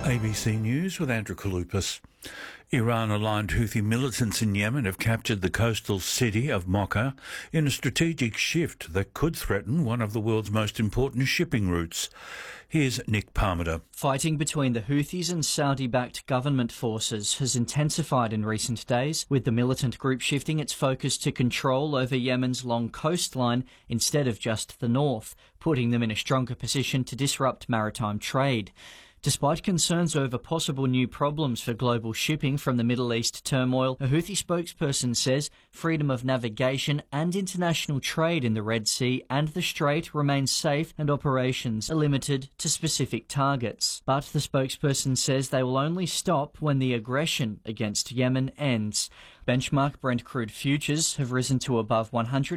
ABC News with Andrew Kaloupas. Iran-aligned Houthi militants in Yemen have captured the coastal city of Mocha in a strategic shift that could threaten one of the world's most important shipping routes. Here's Nick Parmiter. Fighting between the Houthis and Saudi-backed government forces has intensified in recent days, with the militant group shifting its focus to control over Yemen's long coastline instead of just the north, putting them in a stronger position to disrupt maritime trade. Despite concerns over possible new problems for global shipping from the Middle East turmoil, a Houthi spokesperson says freedom of navigation and international trade in the Red Sea and the Strait remain safe and operations are limited to specific targets. But the spokesperson says they will only stop when the aggression against Yemen ends. Benchmark Brent crude futures have risen to above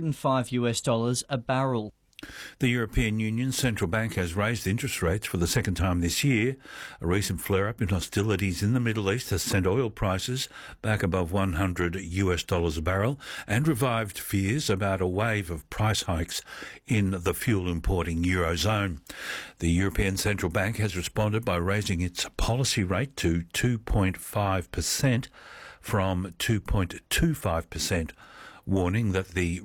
$105 a barrel. The European Union's central bank has raised interest rates for the second time this year. A recent flare-up in hostilities in the Middle East has sent oil prices back above $100 a barrel and revived fears about a wave of price hikes in the fuel-importing Eurozone. The European Central Bank has responded by raising its policy rate to 2.5% from 2.25%. warning that the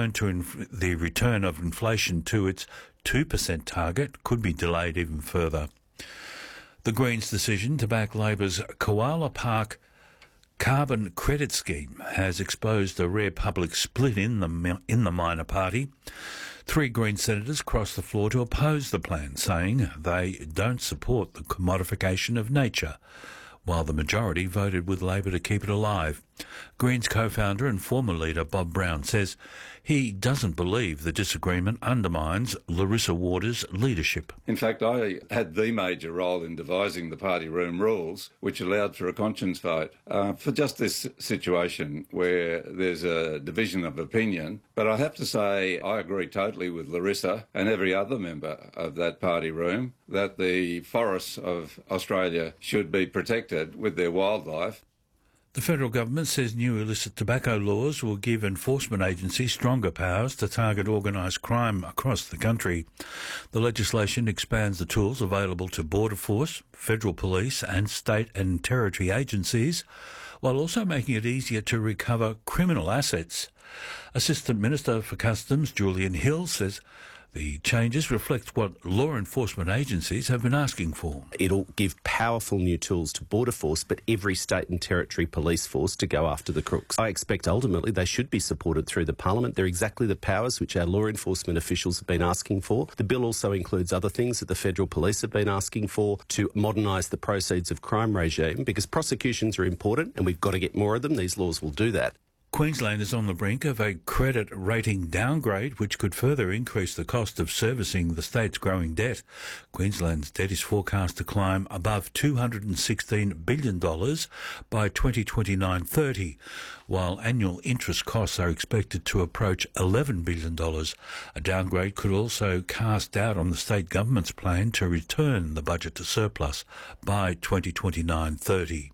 return of inflation to its 2% target could be delayed even further. The Greens' decision to back Labor's Koala Park carbon credit scheme has exposed a rare public split in the minor party. 3 Green senators crossed the floor to oppose the plan, saying they don't support the commodification of nature, while the majority voted with Labor to keep it alive. Greens co-founder and former leader Bob Brown says he doesn't believe the disagreement undermines Larissa Waters' leadership. In fact, I had the major role in devising the party room rules, which allowed for a conscience vote for just this situation where there's a division of opinion. But I have to say I agree totally with Larissa and every other member of that party room that the forests of Australia should be protected with their wildlife. The federal government says new illicit tobacco laws will give enforcement agencies stronger powers to target organised crime across the country. The legislation expands the tools available to Border Force, federal police and state and territory agencies, while also making it easier to recover criminal assets. Assistant Minister for Customs Julian Hill says the changes reflect what law enforcement agencies have been asking for. It'll give powerful new tools to Border Force, but every state and territory police force to go after the crooks. I expect ultimately they should be supported through the Parliament. They're exactly the powers which our law enforcement officials have been asking for. The bill also includes other things that the federal police have been asking for to modernise the proceeds of crime regime, because prosecutions are important and we've got to get more of them. These laws will do that. Queensland is on the brink of a credit rating downgrade, which could further increase the cost of servicing the state's growing debt. Queensland's debt is forecast to climb above $216 billion by 2029-30, while annual interest costs are expected to approach $11 billion. A downgrade could also cast doubt on the state government's plan to return the budget to surplus by 2029-30.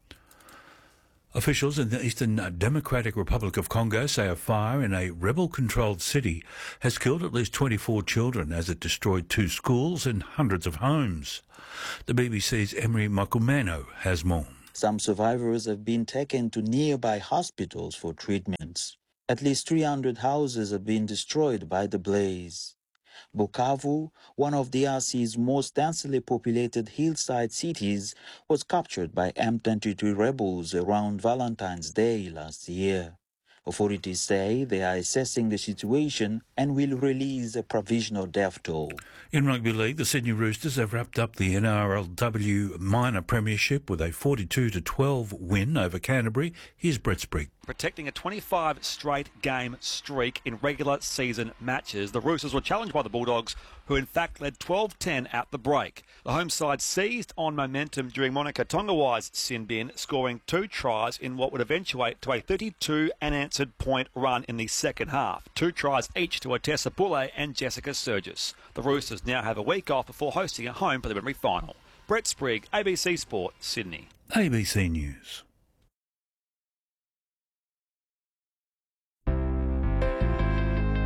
Officials in the Eastern Democratic Republic of Congo say a fire in a rebel-controlled city has killed at least 24 children as it destroyed 2 schools and hundreds of homes. The BBC's Emery Makumeno has more. Some survivors have been taken to nearby hospitals for treatments. At least 300 houses have been destroyed by the blaze. Bukavu, one of DRC's most densely populated hillside cities, was captured by M23 rebels around Valentine's Day last year. Authorities say they are assessing the situation and will release a provisional death toll. In rugby league, the Sydney Roosters have wrapped up the NRLW minor premiership with a 42-12 win over Canterbury. Here's Brett Sprigg. Protecting a 25 straight game streak in regular season matches, the Roosters were challenged by the Bulldogs, who in fact led 12-10 at the break. The home side seized on momentum during Monica Tongawai's sin bin, scoring 2 tries in what would eventuate to a 32 unanswered point run in the second half. 2 tries each to Otessa Pule and Jessica Sturgis. The Roosters now have a week off before hosting a home preliminary final. Brett Sprigg, ABC Sport, Sydney. ABC News.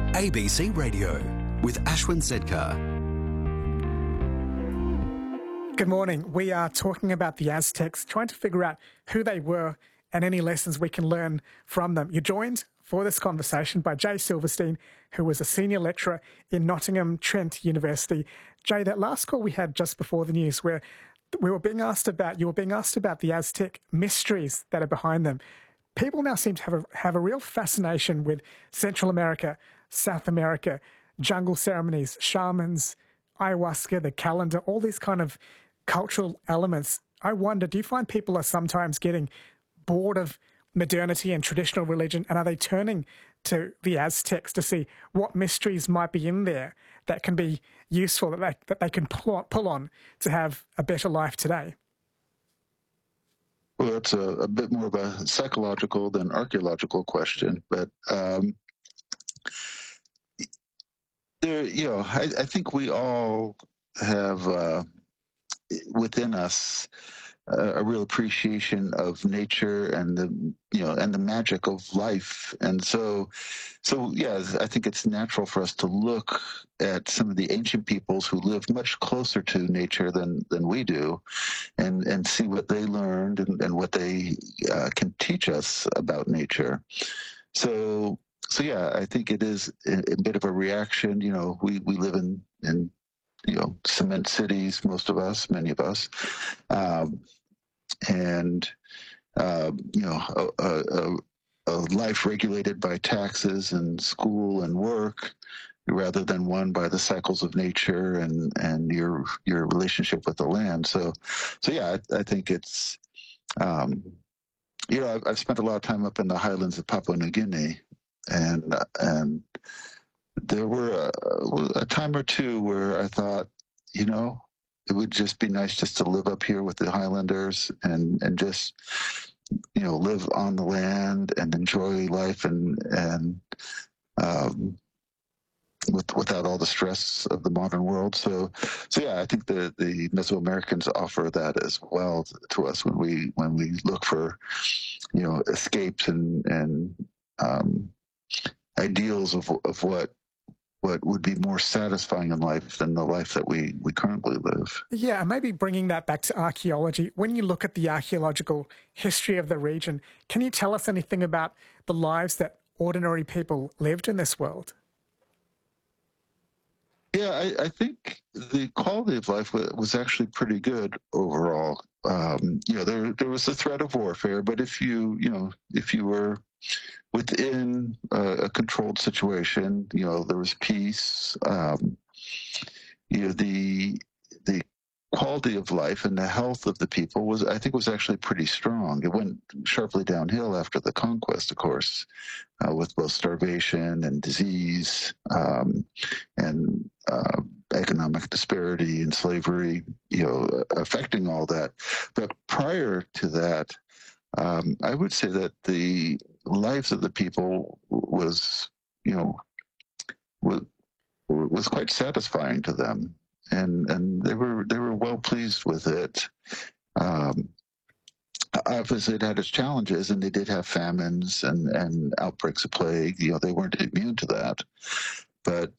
ABC Radio with Ashwin Sedkar. Good morning. We are talking about the Aztecs, trying to figure out who they were and any lessons we can learn from them. You're joined for this conversation by Jay Silverstein, who was a senior lecturer in Nottingham Trent University. Jay, that last call we had just before the news where you were being asked about the Aztec mysteries that are behind them. People now seem to have a real fascination with Central America, South America, jungle ceremonies, shamans, ayahuasca, the calendar, all these kind of cultural elements. I wonder, do you find people are sometimes getting bored of modernity and traditional religion, and are they turning to the Aztecs to see what mysteries might be in there that can be useful, that they can pull on to have a better life today? Well, that's a bit more of a psychological than archaeological question, but I think we all have within us a real appreciation of nature and the magic of life, and so yeah, I think it's natural for us to look at some of the ancient peoples who lived much closer to nature than we do, and see what they learned and what they can teach us about nature. So yeah, I think it is a bit of a reaction. We live in cement cities, most of us, many of us, and a life regulated by taxes and school and work, rather than one by the cycles of nature and your relationship with the land. So yeah, I think it's I've spent a lot of time up in the highlands of Papua New Guinea, and there were a time or two where I thought, it would just be nice just to live up here with the Highlanders and just, live on the land and enjoy life and without all the stress of the modern world. So yeah, I think the Mesoamericans offer that as well to us when we look for, escapes and ideals of what would be more satisfying in life than the life that we currently live. Yeah, and maybe bringing that back to archaeology. When you look at the archaeological history of the region, can you tell us anything about the lives that ordinary people lived in this world? Yeah, I think the quality of life was actually pretty good overall. There was the threat of warfare, but if you were within a controlled situation, there was peace. The quality of life and the health of the people was actually pretty strong. It went sharply downhill after the conquest, of course, with both starvation and disease, and economic disparity and slavery, affecting all that. But prior to that, I would say that the lives of the people was quite satisfying to them, and they were well pleased with it. Obviously, it had its challenges, and they did have famines and outbreaks of plague. They weren't immune to that, but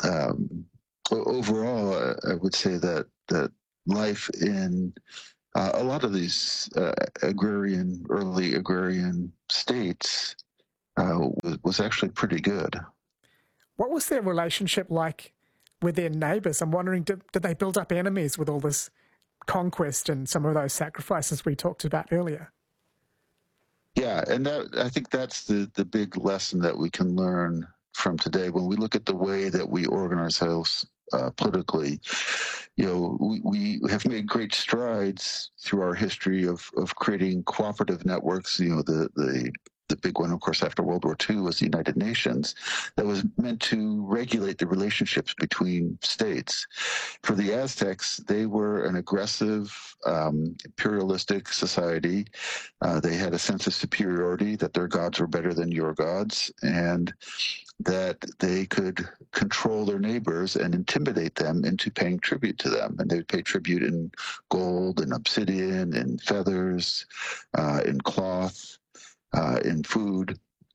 overall, I would say that life in a lot of these early agrarian states was actually pretty good. What was their relationship like with their neighbours? I'm wondering, did they build up enemies with all this conquest and some of those sacrifices we talked about earlier? Yeah, and I think that's the big lesson that we can learn from today when we look at the way that we organize ourselves politically. We have made great strides through our history of creating cooperative networks. The big one, of course, after World War II was the United Nations, that was meant to regulate the relationships between states. For the Aztecs, they were an aggressive, imperialistic society. They had a sense of superiority, that their gods were better than your gods, and that they could control their neighbors and intimidate them into paying tribute to them. And they would pay tribute in gold and obsidian and feathers, in cloth, in food.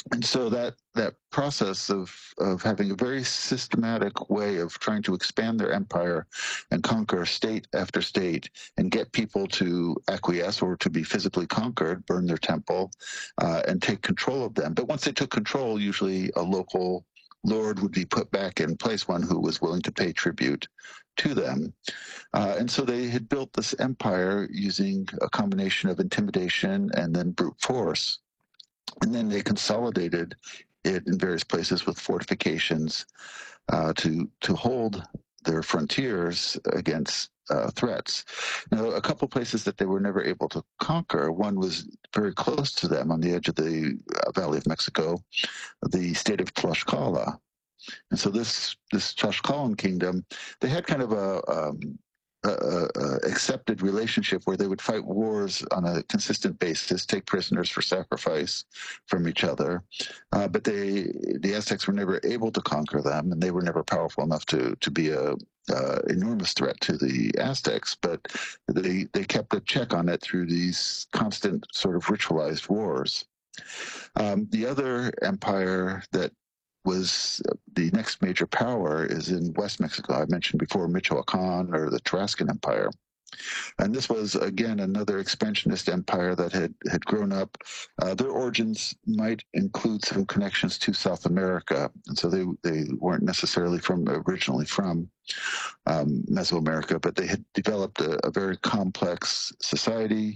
And so that process of having a very systematic way of trying to expand their empire and conquer state after state and get people to acquiesce or to be physically conquered, burn their temple, and take control of them. But once they took control, usually a local lord would be put back in place, one who was willing to pay tribute to them. And so they had built this empire using a combination of intimidation and then brute force. And then they consolidated it in various places with fortifications to hold their frontiers against threats. Now, a couple places that they were never able to conquer, one was very close to them on the edge of the Valley of Mexico, the state of Tlaxcala. And so this Tlaxcalan kingdom, they had kind of a accepted relationship where they would fight wars on a consistent basis, take prisoners for sacrifice from each other. But the Aztecs were never able to conquer them, and they were never powerful enough to be a enormous threat to the Aztecs. But they kept a check on it through these constant sort of ritualized wars. The other empire that was the next major power is in West Mexico. I mentioned before Michoacan, or the Tarascan Empire. And this was, again, another expansionist empire that had grown up. Their origins might include some connections to South America. And so they weren't necessarily originally from Mesoamerica, but they had developed a very complex society.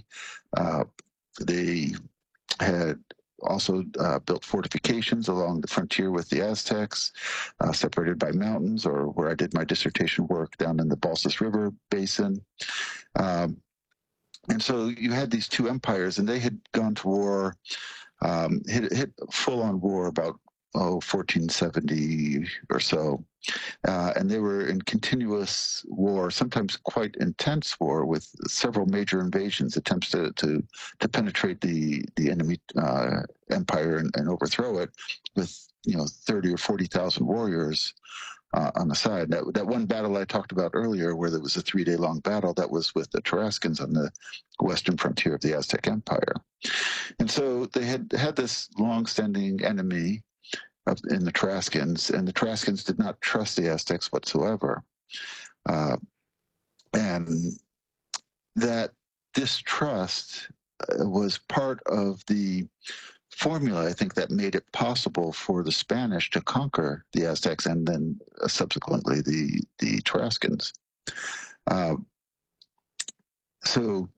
They had also built fortifications along the frontier with the Aztecs, separated by mountains, or where I did my dissertation work down in the Balsas River Basin. And so you had these two empires, and they had gone to war, hit full-on war about 1470 or so. And they were in continuous war, sometimes quite intense war, with several major invasions, attempts to penetrate the enemy empire and overthrow it, with 30 or 40,000 warriors on the side. That one battle I talked about earlier, where there was a 3-day-long battle, that was with the Tarascans on the western frontier of the Aztec Empire. And so they had this long-standing enemy in the Tarascans, and the Tarascans did not trust the Aztecs whatsoever. And that distrust was part of the formula, I think, that made it possible for the Spanish to conquer the Aztecs and then subsequently the Tarascans. So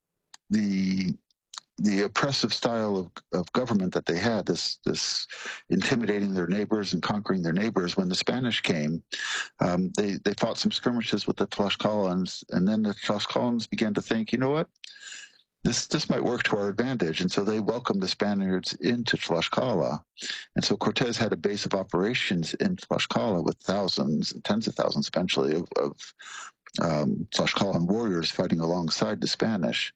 the oppressive style of government that they had, this intimidating their neighbors and conquering their neighbors, when the Spanish came, they fought some skirmishes with the Tlaxcalans, and then the Tlaxcalans began to think, you know what, this might work to our advantage, and so they welcomed the Spaniards into Tlaxcala. And so Cortez had a base of operations in Tlaxcala with thousands, tens of thousands eventually, of Tlaxcalan warriors fighting alongside the Spanish.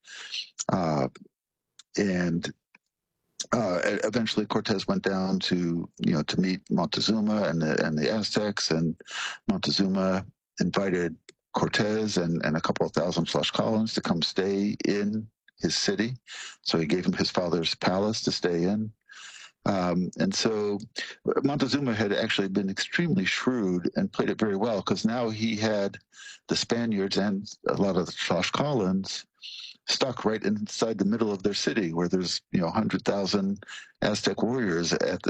And eventually Cortez went down to meet Montezuma and the Aztecs, and Montezuma invited Cortez and a couple of thousand Tlaxcalans to come stay in his city. So he gave him his father's palace to stay in. And so Montezuma had actually been extremely shrewd and played it very well, because now he had the Spaniards and a lot of the Tlaxcalans stuck right inside the middle of their city, where there's 100,000 Aztec warriors at